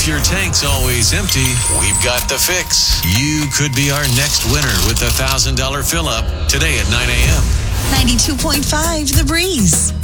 If your tank's always empty, we've got the fix. You could be our next winner with the $1,000 fill-up today at 9 a.m. 92.5 The Breeze.